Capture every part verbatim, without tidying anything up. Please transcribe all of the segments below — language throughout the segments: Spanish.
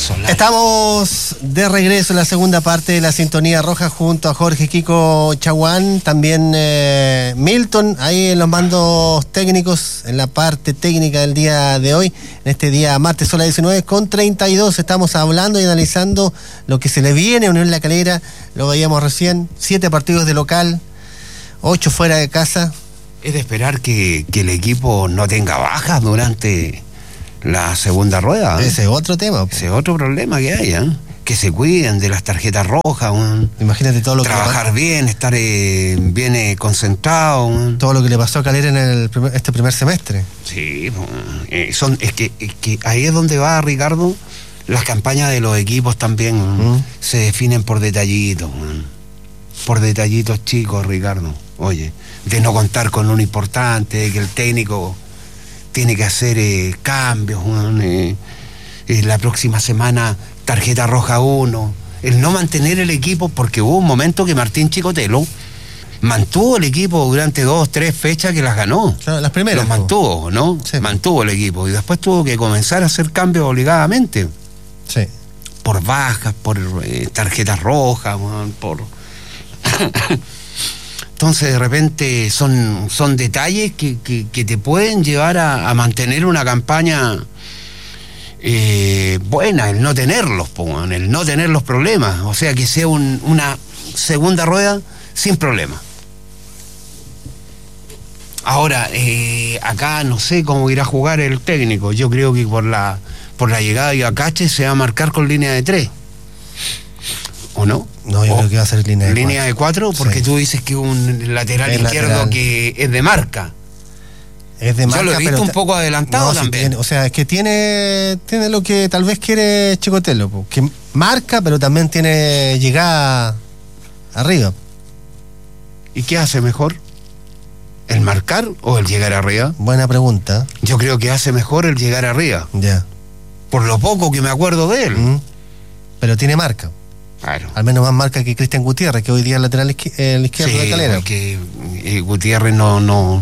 Solari. Estamos de regreso en la segunda parte de la Sintonía Roja junto a Jorge Kiko Chaguán, también eh, Milton, ahí en los mandos técnicos, en la parte técnica del día de hoy, en este día martes, son las diecinueve con treinta y dos, estamos hablando y analizando lo que se le viene a Unión La Calera, lo veíamos recién, siete partidos de local, ocho fuera de casa. Es de esperar que, que el equipo no tenga bajas durante la segunda rueda. ¿eh? Ese es otro tema. Ese es otro problema que hay, ¿eh? Que se cuiden de las tarjetas rojas, un, imagínate todo lo que trabajar bien, estar eh, bien eh, concentrado, un. todo lo que le pasó a Calera en el primer, este primer semestre. Sí, eh, son, es, que, es que ahí es donde va, Ricardo, las campañas de los equipos también ¿Mm? se definen por detallitos, ¿eh? por detallitos chicos, Ricardo. Oye, de no contar con uno importante, de que el técnico tiene que hacer eh, cambios, eh, eh, la próxima semana tarjeta roja uno, el no mantener el equipo, porque hubo un momento que Martín Chicotelo mantuvo el equipo durante dos, tres fechas que las ganó. Claro, las primeras. Los mantuvo, ¿no? Sí. Mantuvo el equipo y después tuvo que comenzar a hacer cambios obligadamente. Sí. Por bajas, por eh, tarjetas rojas, por... Entonces de repente son, son detalles que, que, que te pueden llevar a, a mantener una campaña eh, buena, el no tenerlos, el no tener los problemas, o sea que sea un, una segunda rueda sin problemas. Ahora, eh, acá no sé cómo irá a jugar el técnico, yo creo que por la, por la llegada de Ibacache se va a marcar con línea de tres. ¿O no? No, yo o creo que va a ser línea de línea de cuatro, porque sí. Tú dices que un lateral es izquierdo lateral. Que es de marca. Es de marca. Yo lo he visto pero un poco adelantado no, también. Si tiene, o sea, es que tiene, tiene lo que tal vez quiere Chicotelo, que marca, pero también tiene llegada arriba. ¿Y qué hace mejor? ¿El marcar o el llegar arriba? Buena pregunta. Yo creo que hace mejor el llegar arriba. Ya. Por lo poco que me acuerdo de él. Mm. Pero tiene marca. Claro. Al menos más marca que Cristian Gutiérrez, que hoy día es lateral izquier- el izquierdo sí, de Calera. Porque eh, Gutiérrez no, no,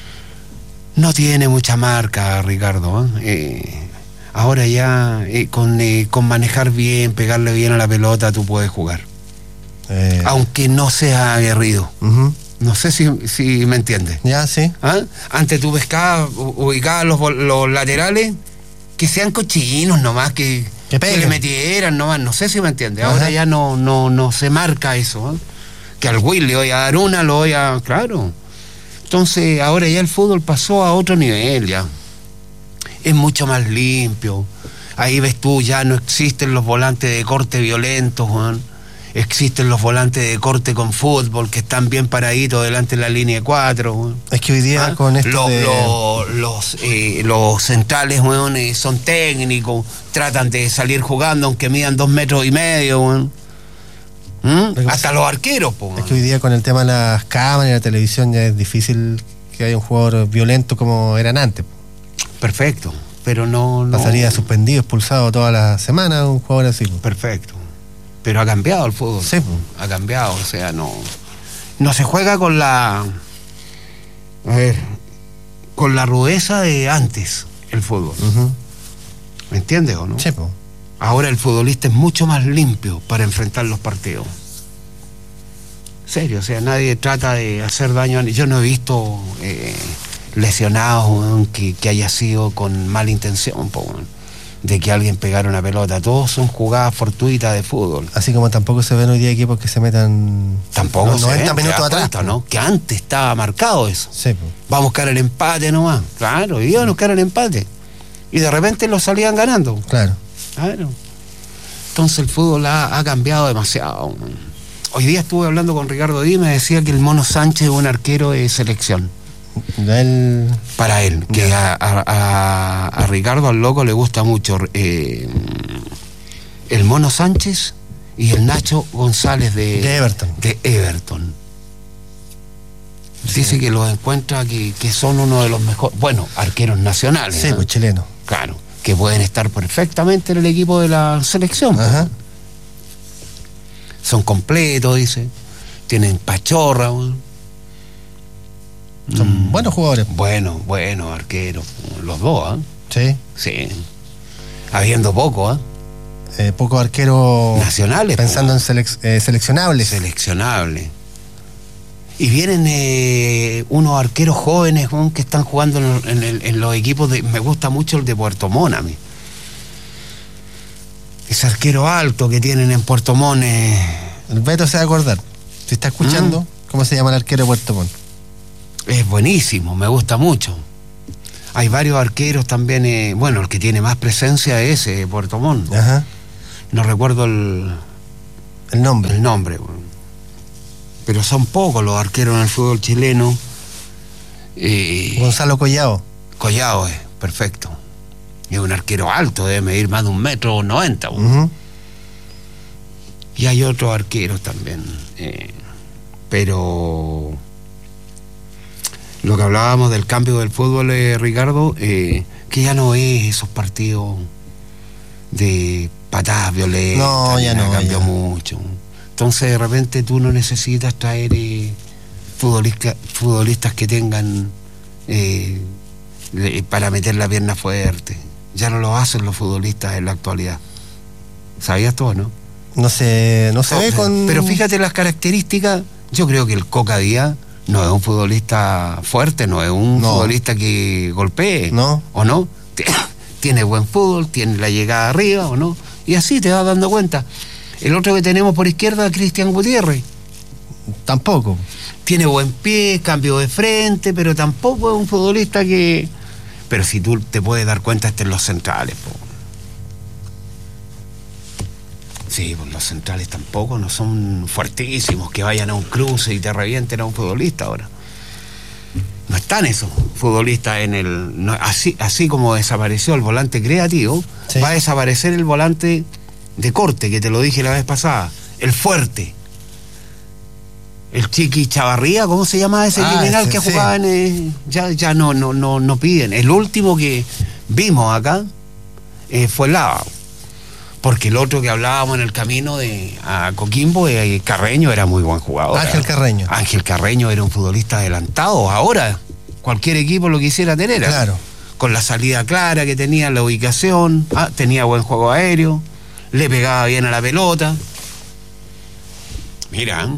no tiene mucha marca, Ricardo. ¿eh? Eh, ahora ya eh, con, eh, con manejar bien, pegarle bien a la pelota, tú puedes jugar. Eh. Aunque no sea aguerrido. Uh-huh. No sé si, si me entiendes. Ya, sí. ¿Ah? Antes tú pescabas, ubicabas los, los laterales, que sean cochinos nomás, que... Que, que le metieran nomás, no sé si me entiende. Ahora Ajá. ya no, no, no se marca eso, ¿eh? Que al Will le voy a dar una, lo voy a... Claro. Entonces ahora ya el fútbol pasó a otro nivel ya. Es mucho más limpio. Ahí ves tú, ya no existen los volantes de corte violentos, ¿eh? Existen los volantes de corte con fútbol que están bien paraditos delante de la línea de cuatro. ¿eh? Es que hoy día ¿Ah? con esto lo, de... lo, los, eh, los centrales, ¿eh? son técnicos, tratan de salir jugando aunque midan dos metros y medio. ¿Mm? Hasta los arqueros. Po, es que hoy día con el tema de las cámaras y la televisión ya es difícil que haya un jugador violento como eran antes. Perfecto, pero no... no... Pasaría suspendido, expulsado toda la semana un jugador así. Po. Perfecto. Pero ha cambiado el fútbol. Sí. Ha cambiado, o sea, no... No se juega con la... A ver... Con la rudeza de antes, el fútbol. Uh-huh. ¿Me entiendes o no? Sí, po. Ahora el futbolista es mucho más limpio para enfrentar los partidos. Serio, o sea, nadie trata de hacer daño. Yo no he visto eh, lesionados que, que haya sido con mala intención, po, de que alguien pegara una pelota. Todos son jugadas fortuitas de fútbol. Así como tampoco se ven hoy día equipos que se metan tampoco los se noventa ven, minutos atrás, cuenta, ¿no? Que antes estaba marcado eso. Sí, po. Va a buscar el empate nomás. Claro, iban a buscar el empate. Y de repente lo salían ganando. Claro. Claro. Entonces el fútbol ha, ha cambiado demasiado. Hoy día estuve hablando con Ricardo Díaz y me decía que el Mono Sánchez es un arquero de selección. Él... Para él, que a, a, a Ricardo, al loco, le gusta mucho eh, el Mono Sánchez y el Nacho González de, de Everton. De Everton. Sí. Dice que los encuentra que, que son uno de los mejores, bueno, arqueros nacionales. Sí, ¿no? Pues chileno. Claro, que pueden estar perfectamente en el equipo de la selección. Ajá. Pues. Son completos, dice. Tienen pachorra. ¿no? Son mm. buenos jugadores. Bueno, buenos arqueros. Los dos, ¿eh? Sí. Sí. Habiendo poco, ¿eh? eh, pocos arqueros nacionales. Pensando pues. en selec eh, seleccionables. Seleccionables. Y vienen eh, unos arqueros jóvenes ¿no? que están jugando en, en, el, en los equipos de... Me gusta mucho el de Puerto Montt a mí. Ese arquero alto que tienen en Puerto Montt. Eh... El Beto se va a acordar. Si está escuchando, mm. ¿cómo se llama el arquero de Puerto Montt? Es buenísimo, me gusta mucho. Hay varios arqueros también. Eh, bueno, el que tiene más presencia es ese, Puerto Montt. Ajá. No recuerdo el... El nombre. El nombre, bueno. Pero son pocos los arqueros en el fútbol chileno. Eh, Gonzalo Collao. Collao es, perfecto. Es un arquero alto, debe medir más de un metro noventa. Uh-huh. Y hay otros arqueros también. Eh, pero lo que hablábamos del cambio del fútbol, eh, Ricardo, eh, que ya no es esos partidos de patadas violentas. No, ya no. Cambió ya. mucho. Entonces de repente tú no necesitas traer eh, futbolistas, futbolistas que tengan eh, para meter la pierna fuerte. Ya no lo hacen los futbolistas en la actualidad. ¿Sabías tú, no? No se, no se no, ve con... Pero fíjate las características. Yo creo que el Coca Díaz no es un futbolista fuerte, no es un no. futbolista que golpee. No. ¿O no? Tiene buen fútbol, tiene la llegada arriba, ¿o no? Y así te vas dando cuenta. El otro que tenemos por izquierda, Cristian Gutiérrez. Tampoco. Tiene buen pie, cambio de frente, pero tampoco es un futbolista que... Pero si tú te puedes dar cuenta, este en los centrales, po. Sí, pues los centrales tampoco no son fuertísimos, que vayan a un cruce y te revienten a un futbolista ahora. No están esos futbolistas en el... No, así, así como desapareció el volante creativo, sí. Va a desaparecer el volante de corte, que te lo dije la vez pasada, el fuerte. El Chiqui Chavarría, ¿cómo se llama ese ah, criminal ese, que sí. jugaba en... Eh, ya ya no, no, no, no piden. El último que vimos acá eh, fue Lava. Porque el otro que hablábamos en el camino de a Coquimbo, eh, Carreño, era muy buen jugador. Ángel Carreño. Ángel Carreño era un futbolista adelantado. Ahora, cualquier equipo lo quisiera tener. Claro. Con la salida clara que tenía, la ubicación, ah, tenía buen juego aéreo, le pegaba bien a la pelota. Mira.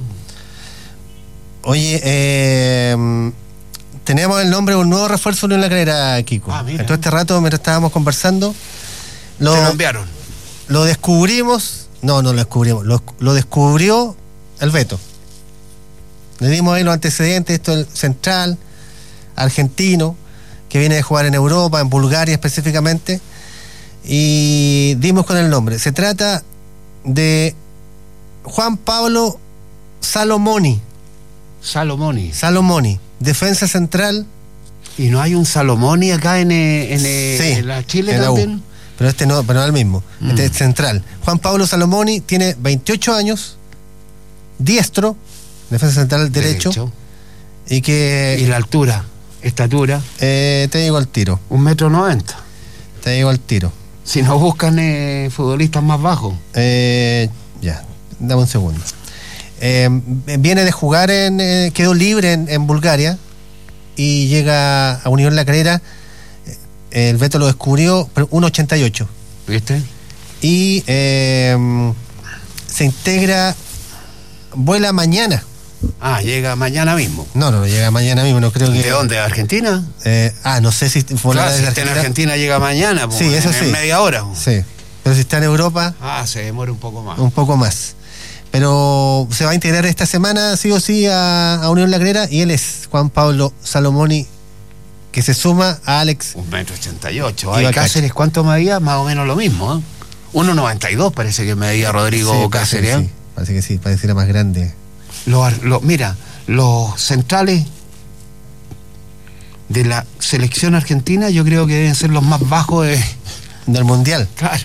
Oye, eh, tenemos el nombre de un nuevo refuerzo en la carrera, Kiko. Ah, mira. En todo este rato, mientras estábamos conversando, lo, ¿te lo enviaron? Lo descubrimos, no, no lo descubrimos, lo, lo descubrió el Beto. Le dimos ahí los antecedentes, esto es el central, argentino, que viene de jugar en Europa, en Bulgaria específicamente, y dimos con el nombre. Se trata de Juan Pablo Salomoni. Salomoni. Salomoni, defensa central. ¿Y no hay un Salomoni acá en, en, sí, en la Chile en también? La U. Pero este no, pero no es el mismo. Mm. Este es central. Juan Pablo Salomoni tiene veintiocho años, diestro, defensa central derecho. derecho. Y que. ¿Y la altura? ¿Estatura? Eh, te digo al tiro. Un metro noventa. Te digo al tiro. Si no buscan eh, futbolistas más bajos. Eh, ya, dame un segundo. Eh, viene de jugar en. Eh, quedó libre en, en Bulgaria y llega a Unión La Calera. El Beto lo descubrió, uno ochenta y ocho. ¿Viste? Y eh, se integra, vuela mañana. Ah, llega mañana mismo. No, no, llega mañana mismo, no creo que... ¿De dónde? ¿De Argentina? Eh, ah, no sé si... Claro, si está en Argentina llega mañana, pues, sí, eso en, sí. en media hora. Pues. Sí, pero si está en Europa... Ah, se demora un poco más. Un poco más. Pero se va a integrar esta semana, sí o sí, a, a Unión La Calera, y él es Juan Pablo Salomoni, que se suma a Alex. Un metro ochenta y ocho. Hay Cáceres, ¿cuánto medía? Más o menos lo mismo, ¿eh? uno noventa y dos parece que medía Rodrigo sí, Cáceres. Parece, sí, parece que sí, parece que era más grande. Lo, lo, mira, los centrales de la selección argentina yo creo que deben ser los más bajos de... del mundial. Claro.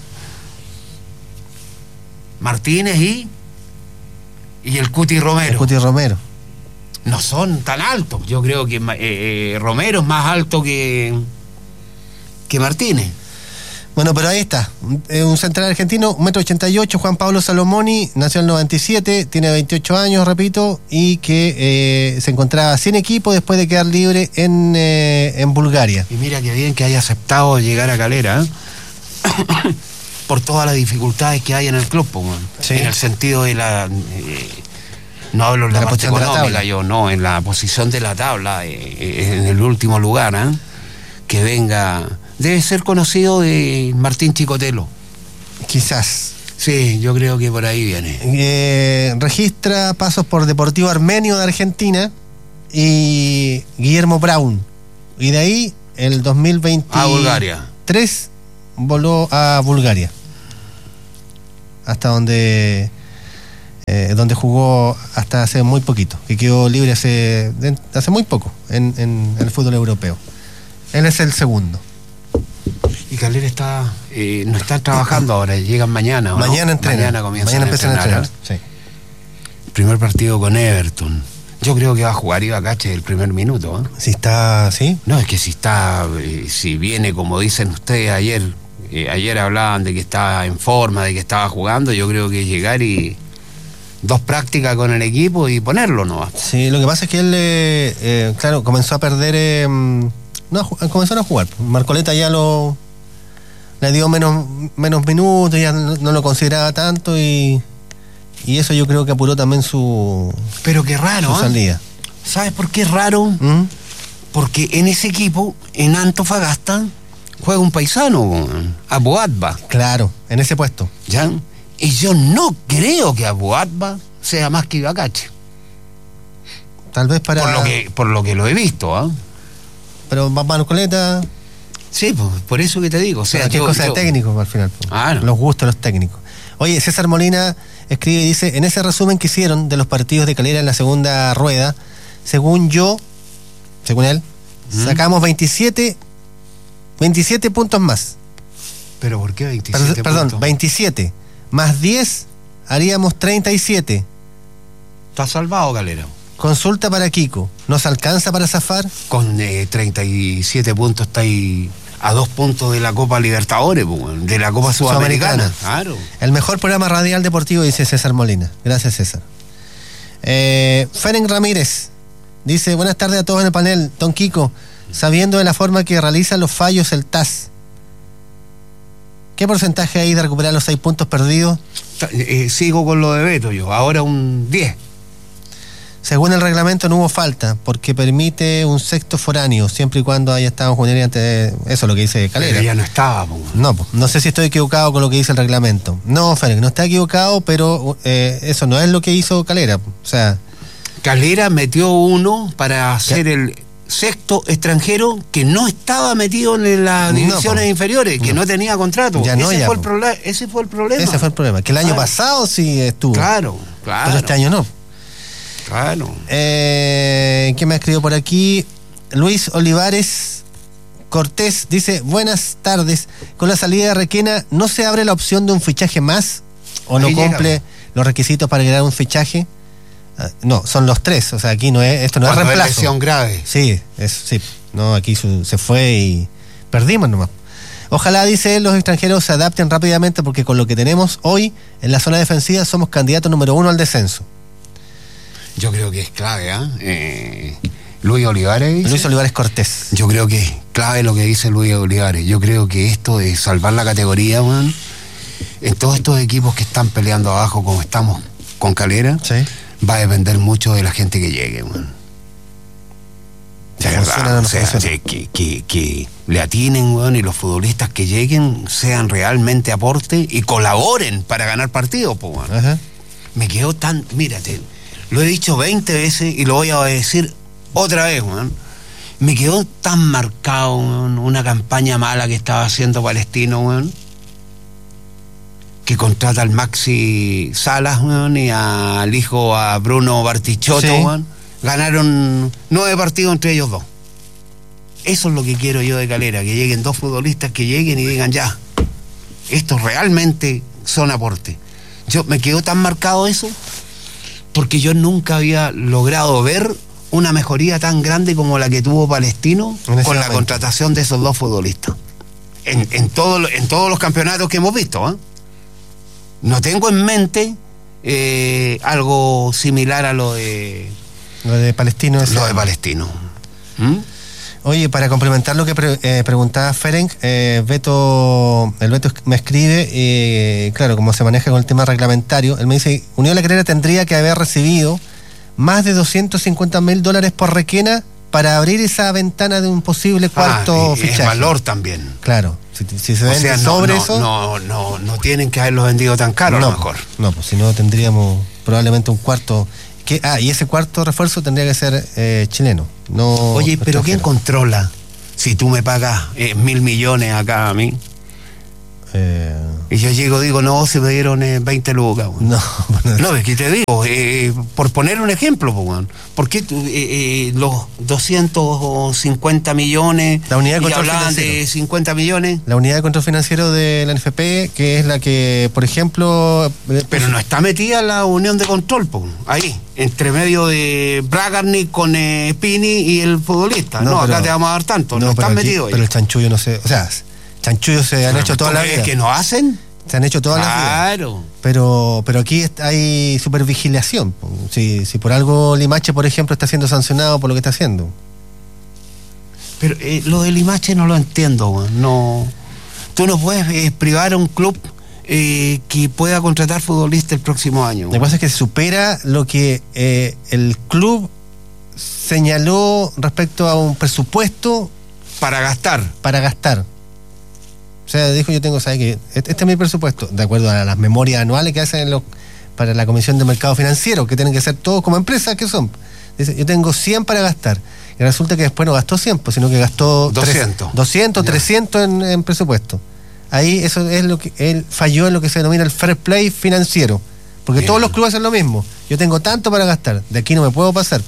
Martínez y y el Cuti Romero. El Cuti Romero. No son tan altos. Yo creo que eh, Romero es más alto que que Martínez. Bueno, pero ahí está. Un central argentino, un metro ochenta y ocho, Juan Pablo Salomoni, nació en el noventa y siete, tiene veintiocho años, repito, y que eh, se encontraba sin equipo después de quedar libre en, eh, en Bulgaria. Y mira qué bien que haya aceptado llegar a Calera, ¿eh? por todas las dificultades que hay en el club, pues, sí. En el sentido de la... Eh, no hablo en la, la parte económica, yo no, en la posición de la tabla, eh, en el último lugar, ¿eh? Que venga... Debe ser conocido de Martín Chicotelo. Quizás. Sí, yo creo que por ahí viene. Eh, registra pasos por Deportivo Armenio de Argentina y Guillermo Brown. Y de ahí, el dos mil veintitrés... A Bulgaria. voló a Bulgaria. Hasta donde... Eh, donde jugó hasta hace muy poquito, que quedó libre hace, hace muy poco en, en, en el fútbol europeo. Él es el segundo. Y Calera está eh, no está trabajando ahora, llegan mañana, ¿o mañana no? entrenan. Mañana comienzan mañana a entrenar, a entrenar. Sí. Primer partido con Everton. Yo creo que va a jugar Iba Cache el primer minuto, ¿eh? Si está, ¿sí? No, es que si está, eh, si viene como dicen ustedes ayer, eh, ayer hablaban de que estaba en forma, de que estaba jugando, yo creo que llegar y dos prácticas con el equipo y ponerlo, ¿no? Sí, lo que pasa es que él, eh, eh, claro, comenzó a perder, eh, no, comenzaron a jugar. Marcoleta ya lo le dio menos, menos minutos, ya no, no lo consideraba tanto y, y eso yo creo que apuró también su, pero qué raro, su salida. ¿Eh? ¿Sabes por qué es raro? ¿Mm? Porque en ese equipo, en Antofagasta, juega un paisano, Aboadba. Claro, en ese puesto. ¿Ya? Y yo no creo que Aboadba sea más que Iba Cache. Tal vez para... Por lo que, por lo, que lo he visto, ¿eh? Pero Marcoleta... Sí, pues, por eso que te digo. O sea, qué cosa de técnico al final. Pues. Ah, no. Los gustos de los técnicos. Oye, César Molina escribe y dice, en ese resumen que hicieron de los partidos de Calera en la segunda rueda, según yo, según él, ¿Mm? sacamos veintisiete, veintisiete puntos más. ¿Pero por qué veintisiete Perdón, perdón puntos? veintisiete. Más diez, haríamos treinta y siete. Está salvado, Calera. Consulta para Kiko. ¿Nos alcanza para zafar? Con eh, treinta y siete puntos está ahí a dos puntos de la Copa Libertadores, de la Copa Sudamericana. Sudamericana. Claro. El mejor programa radial deportivo, dice César Molina. Gracias, César. Eh, Ferenc Ramírez dice, buenas tardes a todos en el panel. Don Kiko, sabiendo de la forma que realiza los fallos el T A S, ¿qué porcentaje hay de recuperar los seis puntos perdidos? Eh, sigo con lo de Beto yo, ahora un diez. Según el reglamento no hubo falta, porque permite un sexto foráneo, siempre y cuando haya estado en Junín antes de... Eso es lo que dice Calera. Pero ya no estaba. Po. No, po. No sé si estoy equivocado con lo que dice el reglamento. No, Ferenc, no está equivocado, pero eh, eso no es lo que hizo Calera. O sea... Calera metió uno para hacer el sexto extranjero que no estaba metido en las divisiones no, inferiores, que no. no tenía contrato. Ya no, ese, ya, fue el proble- ese fue el problema. Ese fue el problema. Que el año claro. pasado sí estuvo. Claro, claro. Pero este año no. Claro. Eh, ¿Quién me ha escrito por aquí? Luis Olivares Cortés dice, buenas tardes. Con la salida de Requena, ¿no se abre la opción de un fichaje más? ¿O no cumple llega. los requisitos para llegar a un fichaje? Uh, no, son los tres. O sea, aquí no es, esto no Cuando es reemplazo. Es lesión grave. Sí, es, sí. No, aquí su, se fue y perdimos nomás. Ojalá, dice él, los extranjeros se adapten rápidamente porque con lo que tenemos hoy en la zona defensiva somos candidatos número uno al descenso. Yo creo que es clave, ¿eh? eh Luis Olivares. Luis Olivares Cortés. Yo creo que es clave lo que dice Luis Olivares. Yo creo que esto de salvar la categoría, man, en todos estos equipos que están peleando abajo, como estamos con Calera, sí. va a depender mucho de la gente que llegue, man. De verdad, o sea, que, que, que le atinen, weón, y los futbolistas que lleguen sean realmente aporte y colaboren para ganar partidos, pues, weón. Ajá. Me quedó tan, mírate, lo he dicho veinte veces y lo voy a decir otra vez, weón. Me quedó tan marcado, weón, una campaña mala que estaba haciendo Palestino, weón, que contrata al Maxi Salas, weón, y al hijo, a Bruno Bartichotto, sí. weón. Ganaron nueve partidos entre ellos dos. Eso es lo que quiero yo de Calera, que lleguen dos futbolistas que lleguen y digan ya, estos realmente son aporte. Yo me quedó tan marcado eso porque yo nunca había logrado ver una mejoría tan grande como la que tuvo Palestino con la momento. contratación de esos dos futbolistas. En, en, todo, en todos los campeonatos que hemos visto, ¿eh? No tengo en mente eh, algo similar a lo de... Lo de Palestino. Lo de Palestino. ¿Mm? Oye, para complementar lo que pre- eh, preguntaba Ferenc, eh, Beto, el Beto me escribe, eh, claro, como se maneja con el tema reglamentario, él me dice, Unión La Calera tendría que haber recibido más de doscientos cincuenta mil dólares por Requena para abrir esa ventana de un posible cuarto ah, fichaje. Es valor también. Claro, si, si se o vende sea, no, sobre no, eso... No, no, no tienen que haberlo vendido tan caro, no, a lo mejor. No, pues si no tendríamos probablemente un cuarto... Que, ah, y ese cuarto refuerzo tendría que ser eh, chileno. No. Oye, pero extranjero. ¿quién controla si tú me pagas eh, mil millones acá a mí? Eh... Y yo llego digo, no, se me dieron eh, veinte lucas. Bueno. No, no, no, es que te digo, eh, por poner un ejemplo, bueno, ¿por qué tú, eh, eh, los doscientos cincuenta millones la unidad de y control hablaban financiero. de cincuenta millones? La unidad de control financiero de la N F P, que es la que, por ejemplo... Pero no está metida la unión de control, po, ahí, entre medio de Bragarnik con eh, Pini y el futbolista. No, no pero, acá te vamos a dar tanto, no, no están metidos. Pero el chanchullo no se... O sea, chanchullos se han pero hecho toda la vida. ¿Que no hacen? Se han hecho todas las vidas. Claro. Pero, pero aquí hay supervigilación. Si, si por algo Limache, por ejemplo, está siendo sancionado por lo que está haciendo. Pero eh, lo de Limache no lo entiendo, man. No. Tú no puedes eh, privar a un club eh, que pueda contratar futbolistas el próximo año. Lo que pasa es que supera lo que eh, el club señaló respecto a un presupuesto para gastar. Para gastar. O sea, dijo, yo tengo, ¿sabes qué? Este es mi presupuesto, de acuerdo a las memorias anuales que hacen los, para la Comisión de Mercado Financiero, que tienen que ser todos como empresas que son. Dice, yo tengo cien para gastar. Y resulta que después no gastó cien, pues, sino que gastó doscientos. doscientos, trescientos en, en presupuesto. Ahí eso es lo que él falló en lo que se denomina el fair play financiero. Porque Bien. Todos los clubes hacen lo mismo. Yo tengo tanto para gastar, de aquí no me puedo pasar.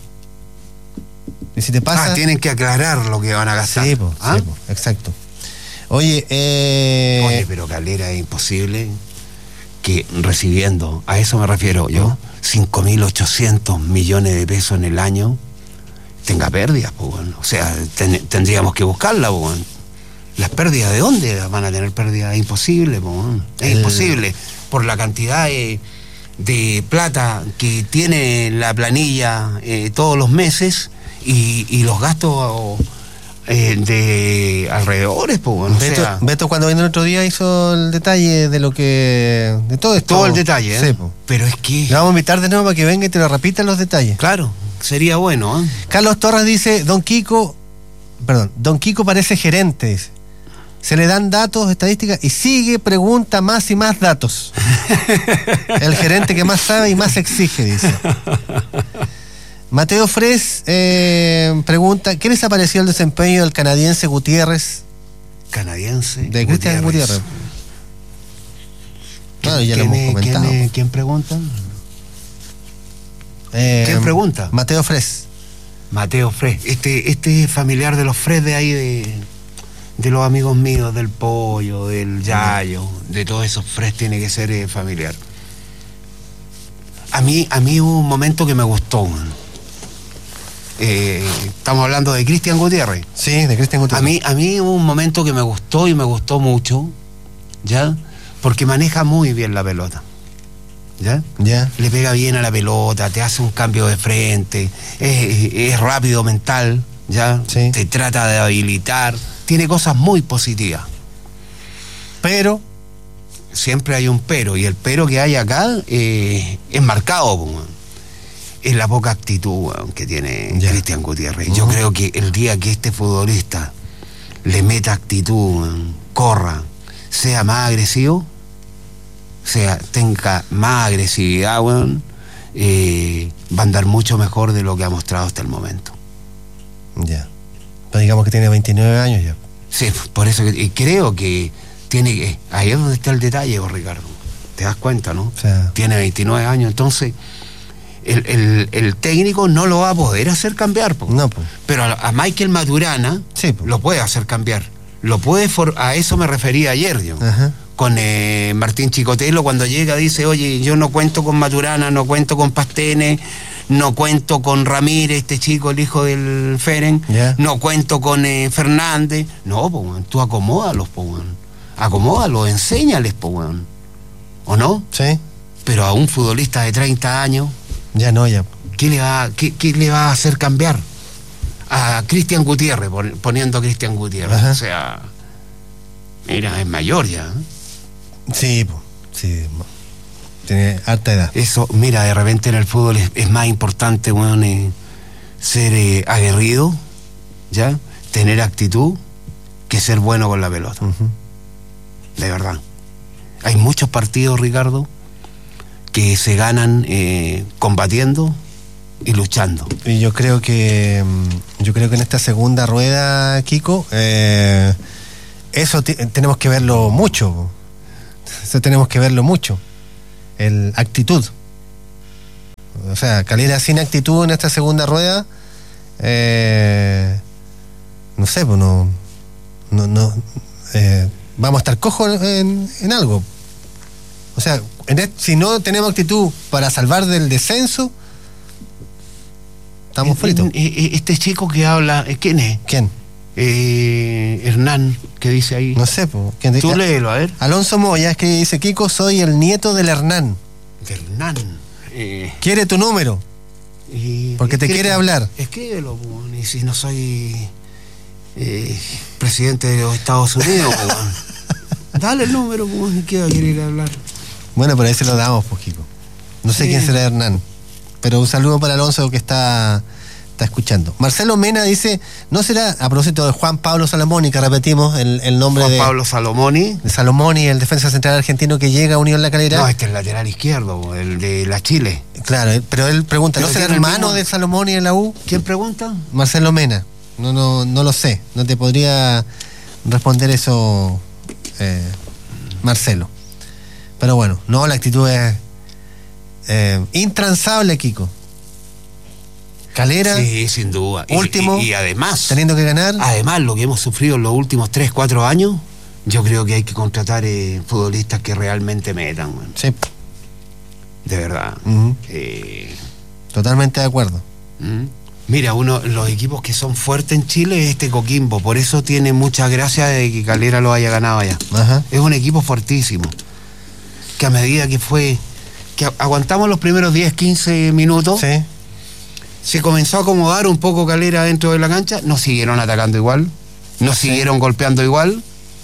Y si te pasa... Ah, tienen que aclarar lo que van a gastar. Sí, pues, ¿Ah? sí, pues, exacto. Oye, eh... Oye, pero Calera es imposible que recibiendo, a eso me refiero yo, cinco mil ochocientos millones de pesos en el año, tenga pérdidas, pues, bueno. O sea, ten, tendríamos que buscarla, pues, bueno. ¿Las pérdidas de dónde van a tener pérdidas? Es imposible, pues, bueno. Es el... imposible, por la cantidad de, de plata que tiene la planilla eh, todos los meses y, y los gastos... Eh, de alrededores, pues bueno, Beto, o sea, Beto cuando vino el otro día hizo el detalle de lo que... de todo esto. Todo el detalle, ¿eh? Sí, po. Pero es que... Le vamos a invitar de nuevo para que venga y te lo repita los detalles. Claro, sería bueno, ¿eh? Carlos Torres dice, Don Kiko, perdón, Don Kiko parece gerente, dice. Se le dan datos, estadísticas y sigue, pregunta más y más datos. El gerente que más sabe y más exige, dice. Mateo Fres eh, pregunta, ¿qué les ha parecido el desempeño del canadiense Gutiérrez? Canadiense de Cristian Gutiérrez. Claro, ya lo hemos comentado. ¿Quién, eh, ¿quién pregunta? Eh, ¿Quién pregunta? Mateo Fres. Mateo Fres, este, este familiar de los Fres de ahí, de, de los amigos míos, del Pollo, del Yayo, de todos esos Fres, tiene que ser eh, familiar. A mí, a mí hubo un momento que me gustó, man. Eh, estamos hablando de Cristian Gutiérrez. Sí, de Cristian Gutiérrez. A mí, a mí hubo un momento que me gustó y me gustó mucho, ¿ya? Porque maneja muy bien la pelota, ¿ya? Ya. Le pega bien a la pelota, te hace un cambio de frente, es, es rápido mental, ¿ya? Sí. Te trata de habilitar, tiene cosas muy positivas. Pero... siempre hay un pero, y el pero que hay acá eh, es marcado, pues, es la poca actitud, bueno, que tiene Cristian Gutiérrez. Uh-huh. Yo creo que el día que este futbolista le meta actitud, bueno, corra, sea más agresivo, sea, tenga más agresividad, bueno, eh, va a andar mucho mejor de lo que ha mostrado hasta el momento. Ya. Pero digamos que tiene veintinueve años ya. Sí, por eso que, y creo que tiene que, ahí es donde está el detalle, vos, Ricardo, te das cuenta, ¿no? O sea, tiene veintinueve años, entonces el, el, el técnico no lo va a poder hacer cambiar, po. No, po. Pero a, a Michael Maturana sí, po. Lo puede hacer cambiar, lo puede for, a eso me refería ayer, yo, con eh, Martín Chicotelo, cuando llega dice, oye, yo no cuento con Maturana, no cuento con Pastene, no cuento con Ramírez, este chico, el hijo del Feren, yeah. no cuento con eh, Fernández, no, po, man, tú acomódalos, po, man. Acomódalo, enséñales, po, weón. ¿O no? Sí. Pero a un futbolista de treinta años... Ya no, ya. ¿Qué le va, qué, qué le va a hacer cambiar? a Cristian Gutiérrez, poniendo a Cristian Gutiérrez. Ajá. O sea, mira, es mayor ya. ¿eh? Sí, sí, tiene harta edad. Eso, mira, de repente en el fútbol es, es más importante, bueno, eh, ser eh, aguerrido, ¿ya? Tener actitud, que ser bueno con la pelota. Uh-huh. De verdad. Hay muchos partidos, Ricardo, que se ganan eh, combatiendo y luchando. Y yo creo que yo creo que en esta segunda rueda, Kiko, eh, eso t- tenemos que verlo mucho. Eso tenemos que verlo mucho. El actitud. O sea, Calera sin actitud en esta segunda rueda, eh, no sé, pues no, no, no eh, vamos a estar cojos en, en algo. O sea, en este, si no tenemos actitud para salvar del descenso, estamos fritos. Este chico que habla, ¿quién es? ¿Quién? Eh, Hernán, que dice ahí. No sé, po. ¿Quién? Tú léelo, a ver. Alonso Moya, es que dice: Kiko, soy el nieto del Hernán. De Hernán. Eh, quiere tu número. Y, porque te quiere hablar. Escríbelo, y si no soy eh, presidente de los Estados Unidos, dale el número, y qué va a querer hablar. Bueno, pero ahí se lo damos, pues, Kiko. No sé sí. quién será Hernán, pero un saludo para Alonso que está, está escuchando. Marcelo Mena dice: ¿no será, a propósito de Juan Pablo Salomoni, que repetimos el, el nombre Juan de... Juan Pablo Salomoni. De Salomoni, el defensa central argentino que llega a Unión La Calera? No, este es el lateral izquierdo, el de la Chile. Claro, pero él pregunta: ¿no será hermano de Salomoni en la U? ¿Quién pregunta? Marcelo Mena. No, no, no lo sé. No te podría responder eso, eh, Marcelo. Pero bueno, no, la actitud es eh, intransable, Kiko. Calera. Sí, sin duda. Último. Y, y, y además. Teniendo que ganar. Además, lo que hemos sufrido en los últimos tres, cuatro años, yo creo que hay que contratar eh, futbolistas que realmente metan. Bueno. Sí. De verdad. Uh-huh. Eh, Totalmente de acuerdo. Uh-huh. Mira, uno de los equipos que son fuertes en Chile es este Coquimbo. Por eso tiene mucha gracia de que Calera lo haya ganado allá. Ajá. Es un equipo fuertísimo. Que a medida que fue, que aguantamos los primeros diez, quince minutos, sí. se comenzó a acomodar un poco Calera dentro de la cancha, nos siguieron atacando igual, nos sí. siguieron golpeando igual,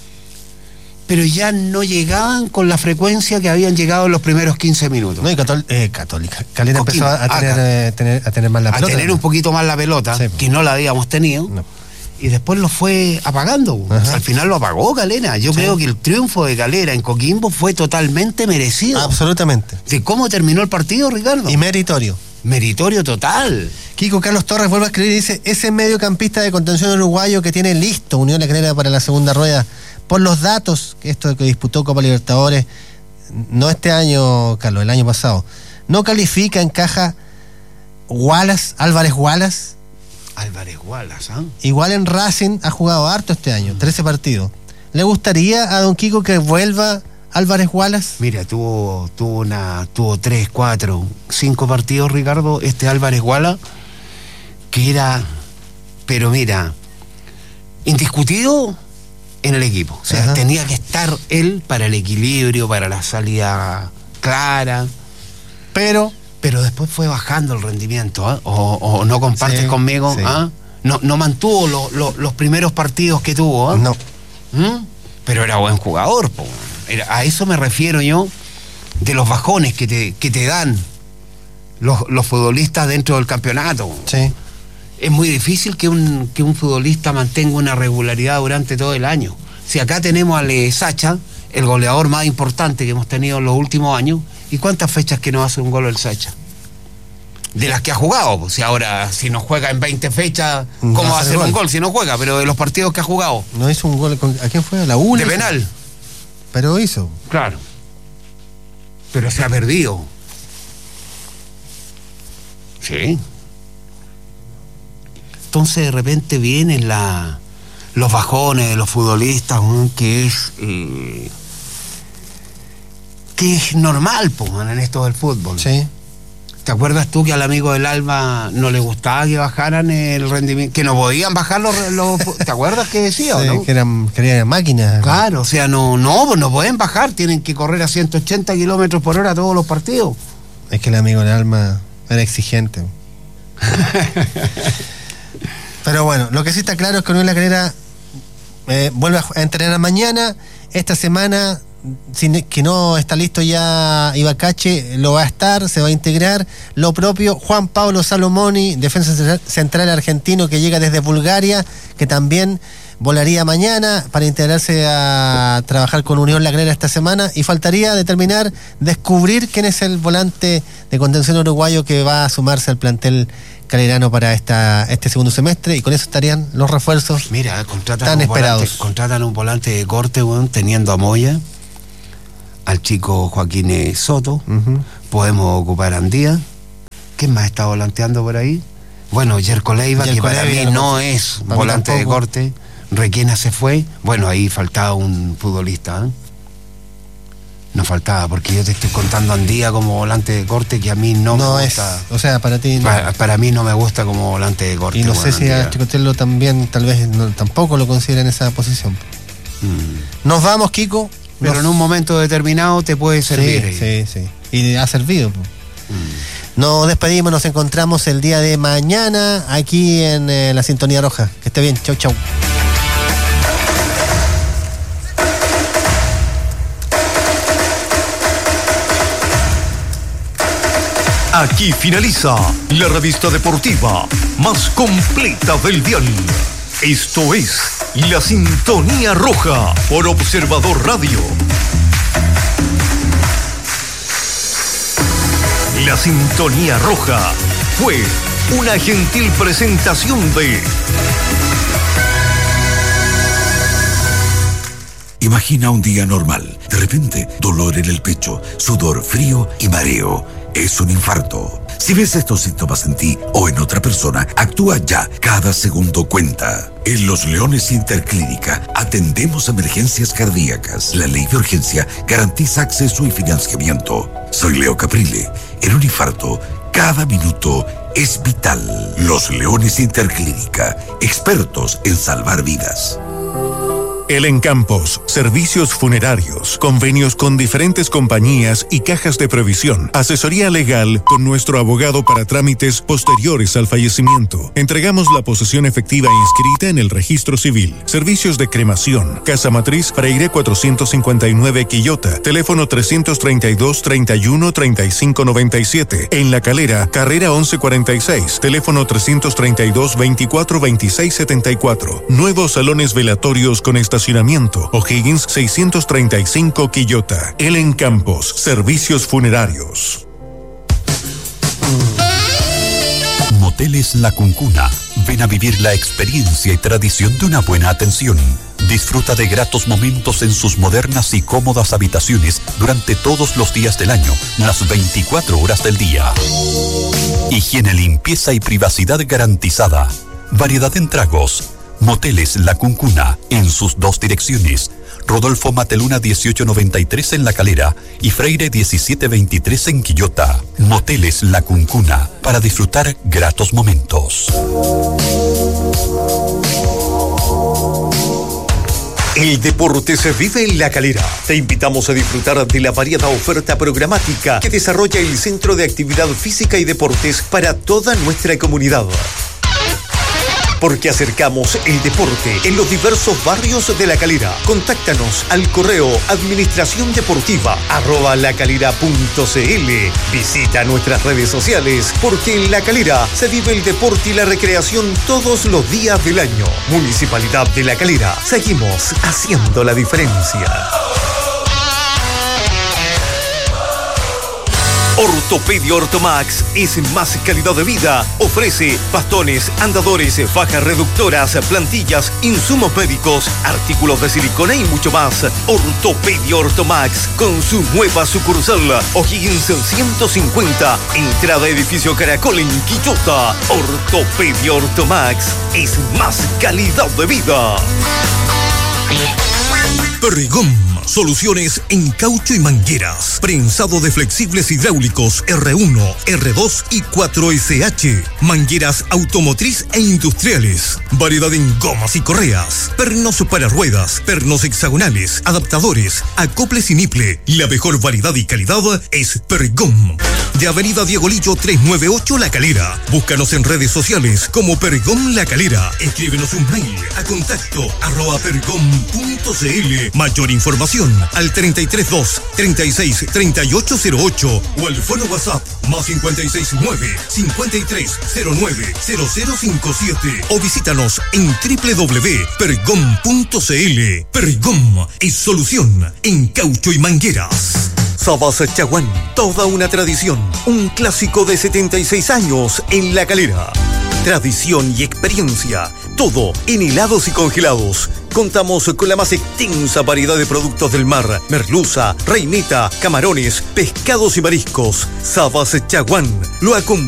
pero ya no llegaban con la frecuencia que habían llegado en los primeros quince minutos. No, y Catol- eh, Católica. Calera Coquimbo, empezó a tener, eh, tener, a tener más la pelota. A tener un poquito más la pelota, sí. que no la habíamos tenido. No. Y después lo fue apagando. O sea, al final lo apagó Calera. Yo sí. creo que el triunfo de Calera en Coquimbo fue totalmente merecido. Absolutamente. ¿De cómo terminó el partido, Ricardo? Y meritorio. Meritorio total. Kiko Carlos Torres vuelve a escribir y dice: ese mediocampista de contención uruguayo que tiene listo Unión La Calera para la segunda rueda, por los datos, que esto que disputó Copa Libertadores, no este año, Carlos, el año pasado, no califica, encaja Wallace, Álvarez Wallace. Álvarez Wallace, ¿ah? ¿eh? Igual en Racing ha jugado harto este año, trece partidos. ¿Le gustaría a don Kiko que vuelva Álvarez Wallace? Mira, tuvo tuvo una tuvo tres, cuatro, cinco partidos, Ricardo, este Álvarez Wallace, que era, pero mira, indiscutido en el equipo. O sea, ajá, tenía que estar él para el equilibrio, para la salida clara, pero... pero después fue bajando el rendimiento, ¿eh? o, o no compartes sí, conmigo, sí. ¿eh? no, no mantuvo lo, lo, los primeros partidos que tuvo, ¿eh? No. ¿Mm? Pero era buen jugador, po. Era, a eso me refiero yo, de los bajones que te, que te dan los, los futbolistas dentro del campeonato. Sí. Es muy difícil que un, que un futbolista mantenga una regularidad durante todo el año. Si acá tenemos al eh, Sacha, el goleador más importante que hemos tenido en los últimos años, ¿y cuántas fechas que no hace un gol el Sacha? De las que ha jugado, pues si ahora, si no juega en veinte fechas, ¿cómo no va a hacer un gol si no juega? Pero de los partidos que ha jugado. No hizo un gol, con, ¿a quién fue? ¿A la U? De penal. Pero hizo. Claro. Pero se ha perdido. Sí. Entonces de repente vienen la, los bajones de los futbolistas, ¿no? que es... Eh, que es normal, pues, en esto del fútbol. Sí. ¿Te acuerdas tú que al amigo del Alma no le gustaba que bajaran el rendimiento? Que no podían bajar los... los ¿te acuerdas que decía, sí, o no? Que eran, que eran máquinas. Claro, o sea, no, no, no pueden bajar, tienen que correr a ciento ochenta kilómetros por hora todos los partidos. Es que el amigo del Alma era exigente. Pero bueno, lo que sí está claro es que Unión La Calera eh, vuelve a entrenar mañana. Esta semana, si que no está listo ya Ibacache, lo va a estar, se va a integrar. Lo propio Juan Pablo Salomoni, defensa central argentino que llega desde Bulgaria, que también volaría mañana para integrarse a trabajar con Unión La Calera esta semana. Y faltaría determinar, descubrir quién es el volante de contención uruguayo que va a sumarse al plantel calerano para esta este segundo semestre, y con eso estarían los refuerzos. Mira, contratan tan un esperados. Volante, contratan un volante de corte, bueno, teniendo a Moya, al chico Joaquín Soto. Uh-huh. Podemos ocupar a Andía. ¿Quién más está volanteando por ahí? Bueno, Yerko Leiva, que para mí no es volante de corte. Requena se fue. Bueno, ahí faltaba un futbolista, ¿eh? No faltaba, porque yo te estoy contando a Andía como volante de corte, que a mí no, no me gusta. Es, o sea, para ti no. Para, para mí no me gusta como volante de corte. Y no bueno, sé si Andía. a Chicotelo también, tal vez no, tampoco lo considera en esa posición. Mm. Nos vamos, Kiko. Pero Nos... en un momento determinado te puede servir. Sí, sí, sí. Y ha servido. Mm. Nos despedimos, nos encontramos el día de mañana aquí en eh, la Sintonía Roja. Que esté bien, chau, chau. Aquí finaliza la revista deportiva más completa del dial. Esto es La Sintonía Roja por Observador Radio. La Sintonía Roja fue una gentil presentación de... Imagina un día normal. De repente, dolor en el pecho, sudor, frío y mareo. Es un infarto. Si ves estos síntomas en ti o en otra persona, actúa ya. Cada segundo cuenta. En Los Leones Interclínica atendemos emergencias cardíacas. La ley de urgencia garantiza acceso y financiamiento. Soy Leo Caprile. En un infarto, cada minuto es vital. Los Leones Interclínica, expertos en salvar vidas. El Encampos, servicios funerarios, convenios con diferentes compañías y cajas de previsión, asesoría legal con nuestro abogado para trámites posteriores al fallecimiento. Entregamos la posesión efectiva inscrita en el registro civil. Servicios de cremación, Casa Matriz, Freire cuatrocientos cincuenta y nueve Quillota, teléfono trescientos treinta y dos, treinta y uno, treinta y cinco noventa y siete. En La Calera, carrera once cuarenta y seis, teléfono trescientos treinta y dos, veinticuatro, veintiséis setenta y cuatro. Nuevos salones velatorios con estacionamiento. O'Higgins seiscientos treinta y cinco Quillota. El Encampos, servicios funerarios. Moteles La Cuncuna. Ven a vivir la experiencia y tradición de una buena atención. Disfruta de gratos momentos en sus modernas y cómodas habitaciones durante todos los días del año, las veinticuatro horas del día. Higiene, limpieza y privacidad garantizada. Variedad en tragos. Moteles La Cuncuna, en sus dos direcciones. Rodolfo Mateluna dieciocho noventa y tres en La Calera y Freire diecisiete veintitrés en Quillota. Moteles La Cuncuna, para disfrutar gratos momentos. El deporte se vive en La Calera. Te invitamos a disfrutar de la variada oferta programática que desarrolla el Centro de Actividad Física y Deportes para toda nuestra comunidad. Porque acercamos el deporte en los diversos barrios de La Calera. Contáctanos al correo administración deportiva arroba lacalera punto cl. Visita nuestras redes sociales, porque en La Calera se vive el deporte y la recreación todos los días del año. Municipalidad de La Calera. Seguimos haciendo la diferencia. Ortopedia Ortomax es más calidad de vida. Ofrece bastones, andadores, fajas reductoras, plantillas, insumos médicos, artículos de silicona y mucho más. Ortopedia Ortomax, con su nueva sucursal O'Higgins ciento cincuenta, entrada edificio Caracol en Quillota. Ortopedia Ortomax es más calidad de vida. Perdigón, soluciones en caucho y mangueras. Prensado de flexibles hidráulicos R uno, R dos y cuatro S H. Mangueras automotriz e industriales. Variedad en gomas y correas. Pernos para ruedas, pernos hexagonales, adaptadores, acoples y niple. La mejor variedad y calidad es Perdigón. de Avenida Diego Lillo trescientos noventa y ocho La Calera. Búscanos en redes sociales como Pergón La Calera. Escríbenos un mail a contacto arroba pergón punto cl. Mayor información al treinta y tres dos, treinta y seis, treinta y ocho cero ocho o al fono WhatsApp más cincuenta y seis nueve, cincuenta y tres cero nueve cero cero cinco siete o visítanos en doble u doble u doble u punto pergón punto cl. Pergón es solución en caucho y mangueras. Sabas Chaguán, toda una tradición, un clásico de setenta y seis años en La Calera. Tradición y experiencia, todo en helados y congelados. Contamos con la más extensa variedad de productos del mar: merluza, reineta, camarones, pescados y mariscos. Sabas Chaguán lo acompaña